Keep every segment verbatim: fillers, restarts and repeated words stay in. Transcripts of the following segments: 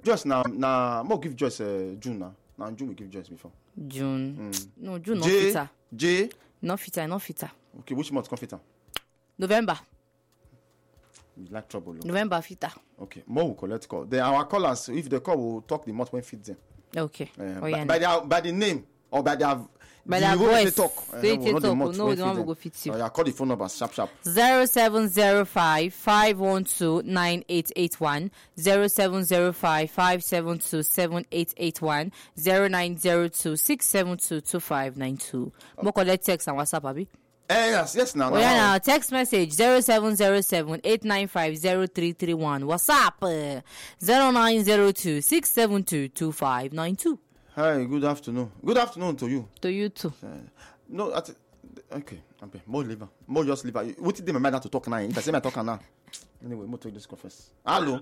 Just now, now, more give Joyce uh, June now. Now June we give Joyce before. June. Mm. No, June not J, fitter. J. Not fitter, not fitter. Okay, which month come fitter? November. You like trouble. Look. November fitter. Okay, more will collect call. They our callers. If the call will talk the month when fit them. Okay. Uh, oh, by, yeah, by their by the name or by their by the their way voice. they talk. They uh, talk. we'll the No, month the when one fit will go them. fit you. Oh, yeah, call the phone number sharp sharp. Zero seven zero five five one two nine eight eight one zero seven zero five five seven two seven eight eight one zero nine zero two six seven two two five nine two. More collect text and WhatsApp, Abi. Eh, yes, yes, now. Oh, yeah, now. Text message zero seven zero seven eight nine five zero three three one. WhatsApp uh, zero nine zero two six seven two two five nine two. Hi, good afternoon. Good afternoon to you. To you too. Uh, no, at, okay. Okay. More liver. More just liver. What did they mind to talk now? If I say I talk now. Anyway, more take this confess. Hello.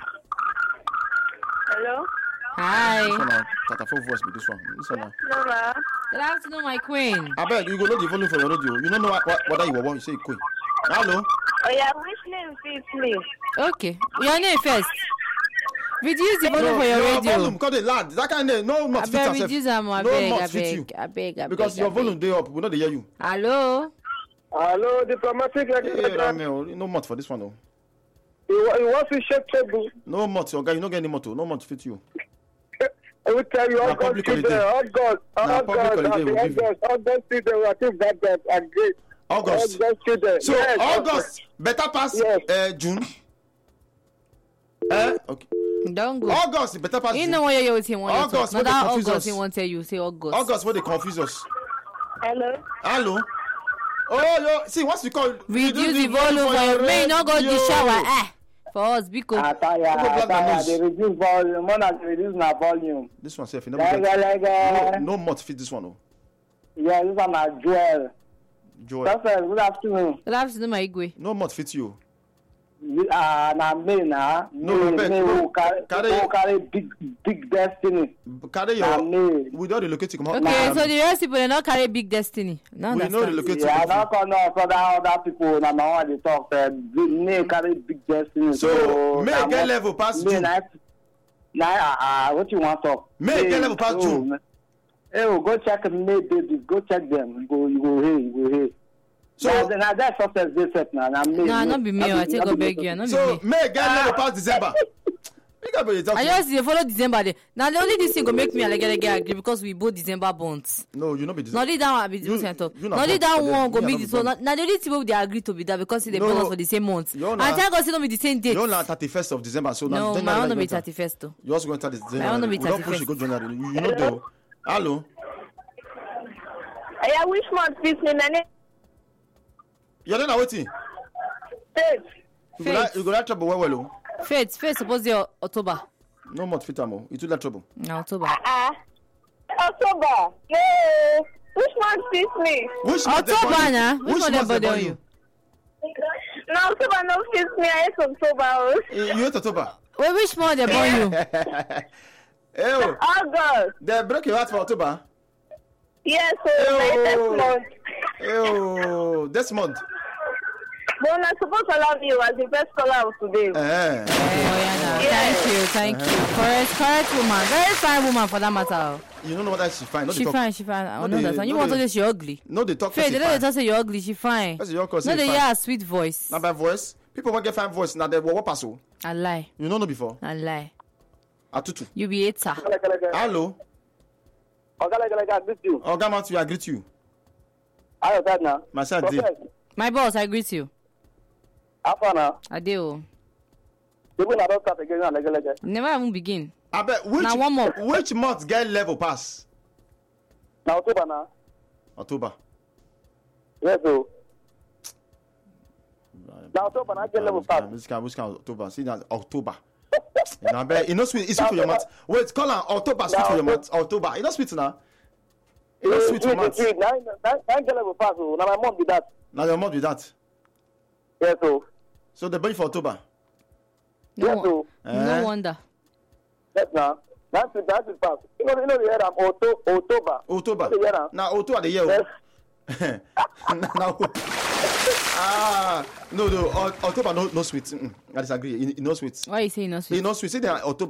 Hello. Hi. This one, Tata full voice with this one. This one. Hello, ma. Good afternoon, my queen. I bet you go know the volume for your radio. You don't know what, what, whether you want. You say queen. Hello. Oh yeah, which name fits me? Okay. Your name first. Reduce the volume No, for your your radio. volume, cause the lad. That kind of no I not fit beg yourself. reduce am, I No beg, I must fit you. beg, I beg, I beg. Because I your beg. volume they up. We know they hear you. Hello. Hello, diplomatic. Hey, Ramel, no mut for this one though. You, you want to shake table? No mut, your guy. You don't get any motto. No mut fit you. I will tell you, Na all God public children, holiday. all God, Na all public God, holiday we'll give you. August, August children, I think that that agree. August. August children. So Yes, August better pass Yes. uh, June. Eh? Okay. Don't go. August better pass You June. know what you want want August, to what talk. they Not that confuse August us. he want tell you say August. August where they confuse us. Hello. Hello. Oh, yo, see what's we call Reduce the volume for your may not go the shower. Eh. For us, because I tell ya, People I block tell my ya, nose. they reduce volume, more than they reduce my volume. This one self, you never Lega, get lega. no, no mut fit this one. Oh. Yeah, this one my Joel. Joy. That's it, good afternoon. good afternoon, my Igwe. No mut fit you. Ah, na me na. No, me, I beg, me no. who carry, Carry- who carry big, big destiny. Carry Na your me. we don't relocate to come out. Okay, Nah, so the rest people they not carry big destiny. No, we know understand. relocate to Yeah, I come don't come now for that other people. Na my one they talk. Uh, big, me carry big destiny. So, may na get what- level pass me June. na na ah, what you want talk? May get level pass oh, June. me- Hey, oh, go check May babies. Go check them. You go, you go here. You go here. So- So na that success they set na na me. Nah, not be me. I take a beg you. Not be So me. may get level pass December. You got be I talking. just dey follow December day. Now the only this thing go make me like get agree because we both December bonds. No, you know be Not December. only that one I be You- doing talk. you not Not only born that for them. one go You make not this be one. born. Now the only people they agree to be that because they No, born us for the same month. you're And not- thank God say don't be the same date. You're on thirty-first of December, so now No, January my own you no be enter. thirty-first though. You also going to enter this My own no January. be We don't push you go thirty-first. January. You, you know though. Hello. Oh yeah, which month fits me? Na name You're then waiting. Faith. You go like you go like trouble well well. Oh. Faith, Faith suppose dey October. No more fit am. You too like trouble. Na October. Ah. October. No. Which month fits me? Which month they October born you? na. Which one dey month they bother born you? No, October no fits me. I hate October. oh. Eh, You hate October. Wait, which month dey born you? Hey, oh, August. they break your heart for October. Yes, so my Oh. next month. Hey, oh, this month. But I'm supposed to love you as the first caller of today. Eh. Eh, oh yeah, na. Yes. Thank you, thank you. Correct, correct woman. Very fine woman for that matter. You don't know what she fine. No, She they talk. fine, she fine. I No, know they- that. You no, want to they- say she ugly? No, they talk. Faith, Faith, they don't just say you ugly. She fine. That's your cause. No, they fine. hear her sweet voice. Now by voice, people want get fine voice. Now they what pass. Oh. I lie, You don't know before. I lie. Atutu. You be hater. Hello. Oga like like I miss you. Oh, Gamma, you agree to you. How you that now? My son did. My boss, I greet you. After now, I do. people na don start again na like like. Never even begin. I bet which Now one more. which month get level pass? Na October na. October. Yes o. Na October na get level pass. Which can which can October? See that October. You know, I bet you know sweet. It's sweet for your mouth. Wait, call her October sweet for your mouth. October. You know sweet now. You know sweet for Sweet, mouth. sweet. Na na na get level pass o. Na my mom be that. Now your mouth with that. Yes o. So they buy for October. No, Yes won- o. Eh? no wonder. Yes na. That's it. That's it pass. You know you know the hear am Octo October. October. You know the hear am. Now October the year. Yes. Now. Ah no no O- October no no sweet. Mm-mm. I disagree. You, you know sweet. Why you say you not sweet? You know sweet. See the October.